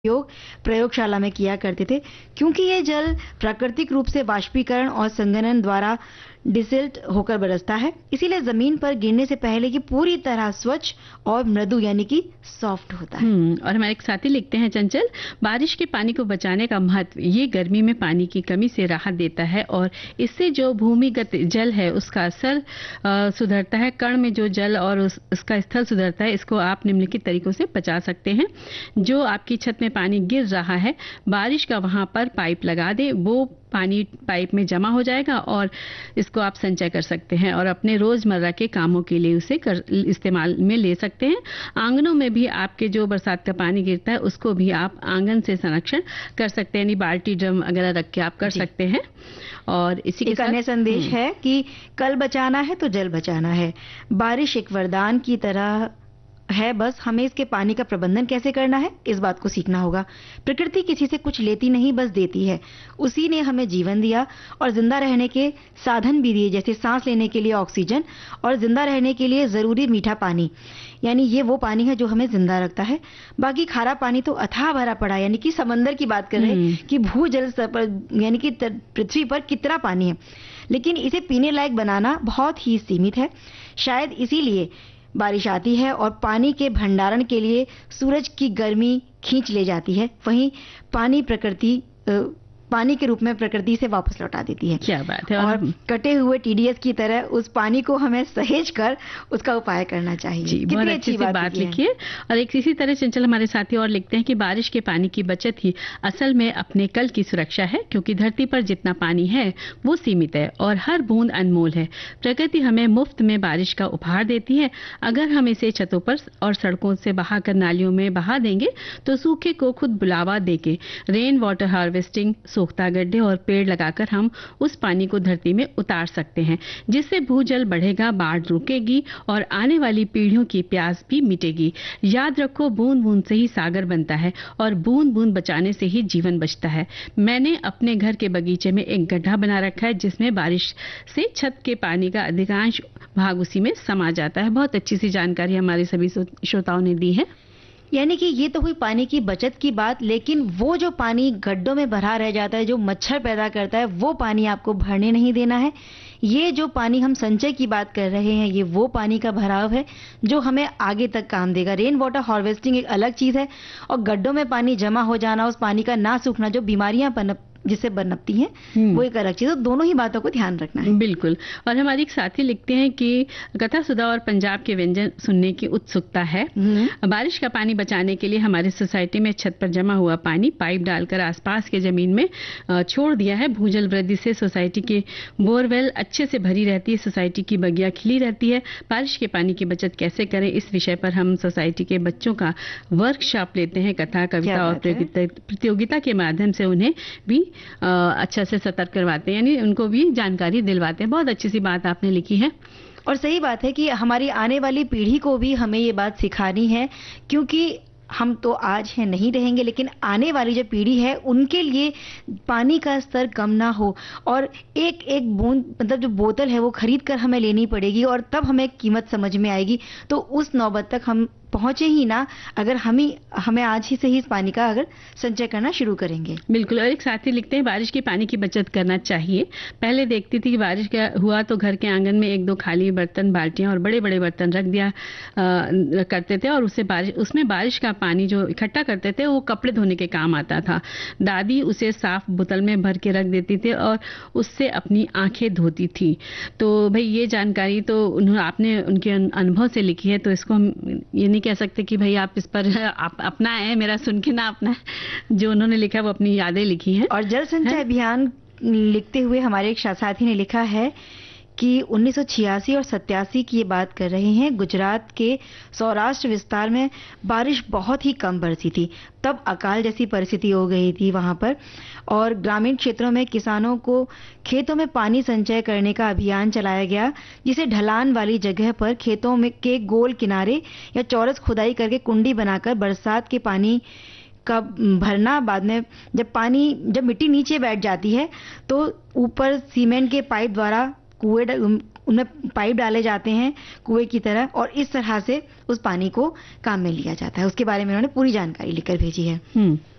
उपयोग प्रयोगशाला में किया करते थे, क्योंकि ये जल प्राकृतिक रूप से वाष्पीकरण और संघनन द्वारा डिसिल्ट होकर बरसता है। इसीलिए जमीन पर गिरने से पहले ये पूरी तरह स्वच्छ और मृदु यानी कि सॉफ्ट होता है। और हमारे एक साथी लिखते हैं, चंचल, बारिश के पानी को बचाने का महत्व, ये गर्मी में पानी की कमी से राहत देता है और इससे जो भूमिगत जल है उसका स्तर सुधरता है। कण में जो जल और उसका स्तर सुधरता है, इसको आप निम्नलिखित तरीकों से बचा सकते हैं। जो आपकी छत में पानी गिर रहा है, बारिश का वहां पर पाइप लगा दे, वो पानी पाइप में जमा हो जाएगा और इसको आप संचय कर सकते हैं और अपने रोजमर्रा के कामों के लिए उसे इस्तेमाल में ले सकते हैं। आंगनों में भी आपके जो बरसात का पानी गिरता है उसको भी आप आंगन से संरक्षण कर सकते हैं, यानी बाल्टी ड्रम वगैरह रख के आप कर सकते हैं। और इसी के साथ अन्य संदेश है कि कल बचाना है तो जल बचाना है। बारिश एक वरदान की तरह है, बस हमें इसके पानी का प्रबंधन कैसे करना है इस बात को सीखना होगा। प्रकृति किसी से कुछ लेती नहीं, बस देती है। उसी ने हमें जीवन दिया और जिंदा रहने के साधन भी दिए, जैसे सांस लेने के लिए ऑक्सीजन और जिंदा रहने के लिए जरूरी मीठा पानी, यानी ये वो पानी है जो हमें जिंदा रखता है। बाकी खारा पानी तो अथाह भरा पड़ा, यानी कि समंदर की बात कर रहे हैं कि भूजल स्तर पर यानी कि पृथ्वी पर कितना पानी है, लेकिन इसे पीने लायक बनाना बहुत ही सीमित है। शायद इसीलिए बारिश आती है और पानी के भंडारण के लिए सूरज की गर्मी खींच ले जाती है, वहीं पानी के रूप में प्रकृति से वापस लौटा देती है। क्या बात है। और कटे हुए टीडीएस की तरह उस पानी को हमें सहेज कर उसका उपाय करना चाहिए। जी, बहुत अच्छी बात लिखी है। और एक इसी तरह चंचल हमारे साथी और लिखते हैं कि बारिश के पानी की बचत ही असल में अपने कल की सुरक्षा है, क्योंकि धरती पर जितना पानी है वो सीमित है और हर बूंद अनमोल है। प्रकृति हमें मुफ्त में बारिश का उपहार देती है। अगर हम इसे छतों पर और सड़कों से बहाकर नालियों में बहा देंगे तो सूखे को खुद बुलावा देके रेन वाटर हार्वेस्टिंग, सोख्ता गड्ढे और पेड़ लगाकर हम उस पानी को धरती में उतार सकते हैं, जिससे भूजल बढ़ेगा, बाढ़ रुकेगी और आने वाली पीढ़ियों की प्यास भी मिटेगी। याद रखो, बूंद बूंद से ही सागर बनता है और बूंद बूंद बचाने से ही जीवन बचता है। मैंने अपने घर के बगीचे में एक गड्ढा बना रखा है, जिसमें बारिश से छत के पानी का अधिकांश भाग उसी में समा जाता है। बहुत अच्छी सी जानकारी हमारे सभी श्रोताओं ने दी है। यानी कि ये तो हुई पानी की बचत की बात, लेकिन वो जो पानी गड्ढों में भरा रह जाता है, जो मच्छर पैदा करता है, वो पानी आपको भरने नहीं देना है। ये जो पानी हम संचय की बात कर रहे हैं, ये वो पानी का भराव है जो हमें आगे तक काम देगा। रेन वाटर हार्वेस्टिंग एक अलग चीज है और गड्ढों में पानी जमा हो जाना, उस पानी का ना सूखना, जो बीमारियां जिससे बनपती हैं, वो एक अलग चीज है। दोनों ही बातों को ध्यान रखना है। बिल्कुल। और हमारी एक साथी लिखते हैं कि कथा सुधा और पंजाब के व्यंजन सुनने की उत्सुकता है। बारिश का पानी बचाने के लिए हमारी सोसाइटी में छत पर जमा हुआ पानी पाइप डालकर आसपास के जमीन में छोड़ दिया है। भूजल वृद्धि से सोसाइटी की बोरवेल अच्छे से भरी रहती है, सोसाइटी की बगिया खिली रहती है। बारिश के पानी की बचत कैसे करें, इस विषय पर हम सोसाइटी के बच्चों का वर्कशॉप लेते हैं। कथा, कविता और प्रतियोगिता के माध्यम से उन्हें भी अच्छा से सतर्क करवाते हैं, यानी उनको भी जानकारी दिलवाते हैं। बहुत अच्छी सी बात आपने लिखी है। और सही बात है कि हमारी आने वाली पीढ़ी को भी हमें ये बात सिखानी है, क्योंकि हम तो आज हैं, नहीं रहेंगे, लेकिन आने वाली जो पीढ़ी है उनके लिए पानी का स्तर कम ना हो और एक एक बूंद, मतलब जो बोतल है वो खरीद कर हमें लेनी पड़ेगी और तब हमें कीमत समझ में आएगी। तो उस नौबत तक हम पहुंचे ही ना, अगर हमें आज ही से ही इस पानी का अगर संचय करना शुरू करेंगे। बिल्कुल। और एक साथी लिखते हैं, बारिश के पानी की बचत करना चाहिए। पहले देखती थी कि बारिश का हुआ तो घर के आंगन में एक दो खाली बर्तन, बाल्टियां और बड़े बड़े बर्तन रख दिया करते थे और उसमें बारिश का पानी जो इकट्ठा करते थे वो कपड़े धोने के काम आता था। दादी उसे साफ बोतल में भर के रख देती थी और उससे अपनी आंखें धोती थी। तो भाई ये जानकारी तो आपने उनके अनुभव से लिखी है, तो इसको हम ये नहीं कह सकते कि भाई आप इस पर आप अपना है, मेरा सुन के ना अपना है। जो उन्होंने लिखा है वो अपनी यादें लिखी हैं। और जल संचय अभियान लिखते हुए हमारे एक साथी ने लिखा है कि 1986 और 87 की ये बात कर रहे हैं। गुजरात के सौराष्ट्र विस्तार में बारिश बहुत ही कम बरसी थी, तब अकाल जैसी परिस्थिति हो गई थी वहां पर और ग्रामीण क्षेत्रों में किसानों को खेतों में पानी संचय करने का अभियान चलाया गया, जिसे ढलान वाली जगह पर खेतों में के गोल किनारे या चौरस खुदाई करके कुंडी बनाकर बरसात के पानी का भरना। बाद में जब मिट्टी नीचे बैठ जाती है तो ऊपर सीमेंट के पाइप द्वारा उनमें पाइप डाले जाते हैं कुएं की तरह और इस तरह से उस पानी को काम में लिया जाता है। उसके बारे में उन्होंने पूरी जानकारी लिखकर भेजी है।